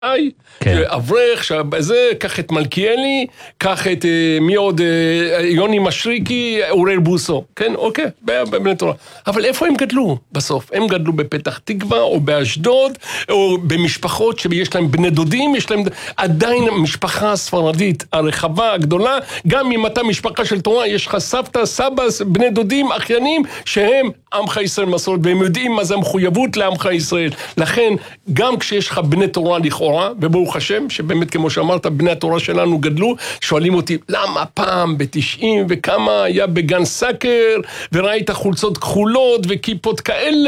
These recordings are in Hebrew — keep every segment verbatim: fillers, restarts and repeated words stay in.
היי, אברך, זה, קח את מלכיאלי, קח את מי עוד, יוני משריקי, אוריאל בוסו, כן, אוקיי, בבני תורה. אבל איפה הם גדלו בסוף? הם גדלו בפתח תקווה, או באשדוד, או במשפחות שיש להם בני דודים, יש להם עדיין משפחה ספרדית הרחבה, הגדולה, גם אם אתה משפחה של תורה, יש לך סבתא, סבא, בני דודים, אחיינים, שהם עמך ישראל מסורת, והם יודעים מה זה המחויבות לעמך ישראל. לכן, גם כשיש לך בני תורה לכאורה, וברוך השם, שבאמת כמו שאמרת, בני התורה שלנו גדלו, שואלים אותי, למה פעם ב-תשעים וכמה היה בגן סקר, וראית חולצות כחולות וכיפות כאלה,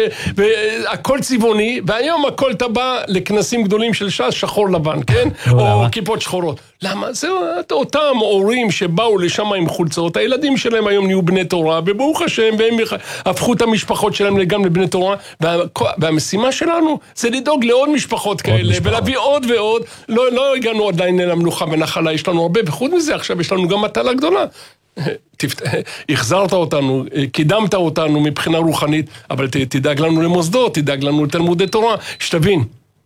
והכל צבעוני, והיום הכל טבע לכנסים גדולים של ש"ס, שחור לבן, כן? או כיפות שחורות. למה? זה אותם הורים שבאו לשם עם חולצות, הילדים שלהם היום נהיו בני תורה, וברוך השם, והם הפכו את המשפחות שלהם גם לבני תורה, והמשימה שלנו זה לדאוג לעוד משפחות כאלה, ולהביא עוד ועוד, לא, לא הגענו עדיין למנוחה ונחלה, יש לנו הרבה, וחוץ מזה עכשיו יש לנו גם מטלה גדולה. החזרת אותנו, קידמת אותנו מבחינה רוחנית, אבל תדאג לנו למוסדות, תדאג לנו לתלמודי תורה, שתבין.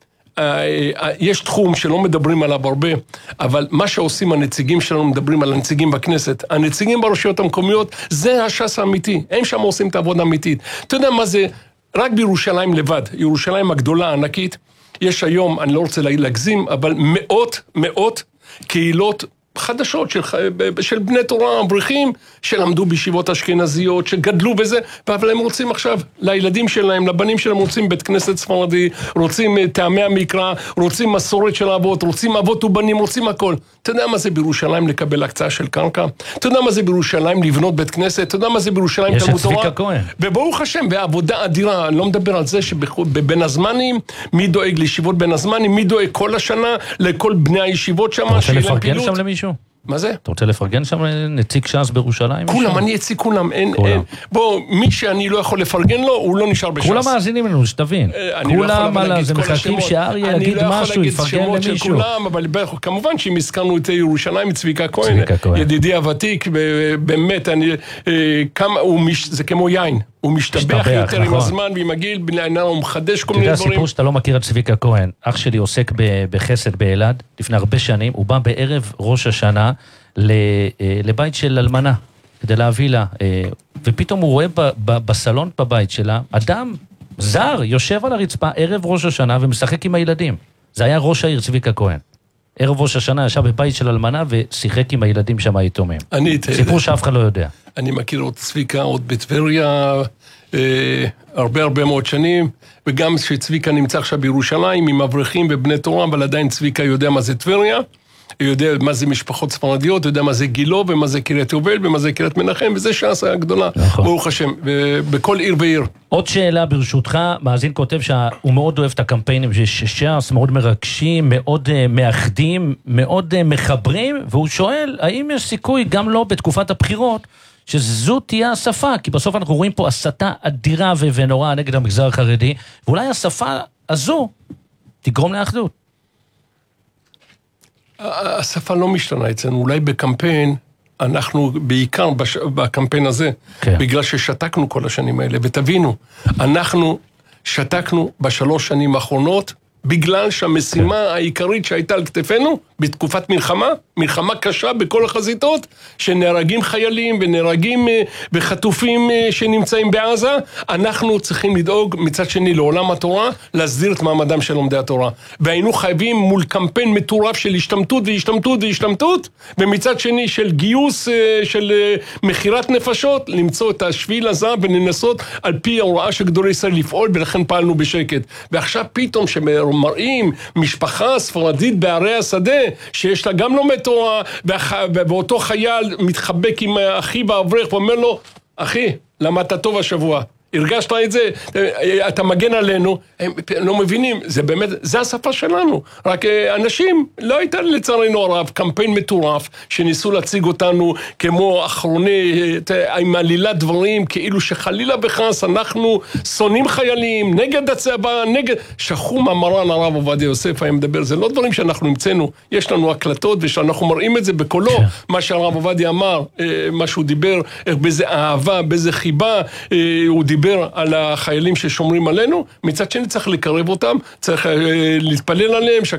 יש תחום שלא מדברים עליו הרבה, אבל מה שעושים הנציגים שלנו, מדברים על הנציגים בכנסת, הנציגים ברשויות המקומיות, זה הש"ס האמיתי, הם שם עושים את העבודה האמיתית. אתה יודע מה זה? רק בירושלים לבד, ירושלים הגדולה, הענקית, יש היום, אני לא רוצה להגזים, אבל מאות, מאות קהילות חדשות של, של בני תורה, אברכים, שלמדו בישיבות אשכנזיות, שגדלו בזה, אבל הם רוצים עכשיו, לילדים שלהם, לבנים שלהם, רוצים בית כנסת ספרדי, רוצים טעמי המקרא, רוצים מסורת של אבות, רוצים אבות ובנים, רוצים הכל. אתה יודע מה זה בירושלים לקבל הקצאה של קרקע? אתה יודע מה זה בירושלים לבנות בית כנסת? אתה יודע מה זה בירושלים תלמוד תורה? יש את צביקה כהן. וברוך השם, בעבודה אדירה, אני לא מדבר על זה שבבין הזמנים, מי דואג לישיבות בין הזמנים, מי דואג כל השנה לכל בני הישיבות שם, אתה רוצה לפרגן שם למישהו? מה זה? אתה רוצה לפרגן שם נציג ש"ס בירושלים? כולם, אני אציג כולם, אין, אין. בוא, מי שאני לא יכול לפרגן לו, הוא לא נשאר בש"ס. כולם מאזינים לנו, שתבין. כולם על זה מחכים שאריה יגיד משהו, יפרגן למישהו. של כולם, אבל כמובן שאם הזכרנו את ירושלים, צביקה כהן, ידידי הוותיק, באמת, זה כמו יין. הוא משתבח יותר עם הזמן ועם הגיל, בני עיניו הוא מחדש כל מיני דברים. אתה יודע, סיפור שאתה לא מכיר את צביקה כהן, אח שלי עוסק בחסד באלעד, לפני הרבה שנים, הוא בא בערב ראש השנה לבית של אלמנה, כדי להביא לה, ופתאום הוא רואה בסלון בבית שלה, אדם זר יושב על הרצפה ערב ראש השנה ומשחק עם הילדים. זה היה ראש העיר צביקה כהן. ערב ראש השנה ישב בבית של אלמנה ושיחק עם הילדים שם היתומים. סיפור שאף אחד לא יודע. אני מכיר עוד צביקה, עוד בטבריה, אה, הרבה הרבה מאוד שנים, וגם שצביקה נמצא עכשיו בירושלים עם אברכים ובני תורה, אבל עדיין צביקה יודע מה זה טבריה, יודע מה זה משפחות ספרדיות, יודע מה זה גילו, ומה זה קריית יובל, ומה זה קריית מנחם, וזה ש"ס הגדולה, נכון. ברוך השם, בכל עיר ועיר. עוד שאלה ברשותך, מאזין כותב שהוא מאוד אוהב את הקמפיינים של ש"ס, מאוד מרגשים, מאוד uh, מאחדים, מאוד uh, מחברים, והוא שואל, האם יש סיכוי גם לא בתקופת הבחירות, שזו תהיה השפה, כי בסוף אנחנו רואים פה הסתה אדירה ו- ונוראה נגד המגזר החרדי, ואולי השפה הזו תגרום לאחדות. השפה לא משתנה אצלנו, אולי בקמפיין, אנחנו בעיקר בש... בקמפיין הזה, כן. בגלל ששתקנו כל השנים האלה, ותבינו, אנחנו שתקנו בשלוש שנים האחרונות, בגלל שהמשימה כן. העיקרית שהייתה על כתפינו, בתקופת מלחמה, מלחמה קשה בכל החזיתות, שנהרגים חיילים ונהרגים וחטופים שנמצאים בעזה, אנחנו צריכים לדאוג מצד שני לעולם התורה, להסדיר את מעמדם של לומדי התורה. והיינו חייבים מול קמפיין מטורף של השתמטות והשתמטות והשתמטות, ומצד שני של גיוס, של מחירת נפשות, למצוא את השביל הזה ולנסות על פי ההוראה של גדולי ישראל לפעול, ולכן פעלנו בשקט. ועכשיו פתאום שמראים משפחה ספרדית בערי השדה, שיש לה גם לומד תורה, ואותו חייל מתחבק עם אחיו האברך ואומר לו, אחי, למדת טוב השבוע, הרגשת את זה, אתה מגן עלינו, הם לא מבינים, זה באמת, זה השפה שלנו, רק אנשים, לא הייתה לצערנו הרב, קמפיין מטורף, שניסו להציג אותנו כמו אחרוני, עם עלילת דברים, כאילו שחלילה בחס, אנחנו שונאים חיילים, נגד הצבא, נגד, שכחו מהמרן הרב עובדיה יוסף, היה מדבר, זה לא דברים שאנחנו המצאנו, יש לנו הקלטות, ושאנחנו מראים את זה בקולו, מה שהרב עובדיה אמר, מה שהוא דיבר, באיזה אהבה, באיזה חיבה, הוא דיבר, דיבר על החיילים ששומרים עלינו, מצד שני צריך לקרב אותם, צריך להתפלל עליהם,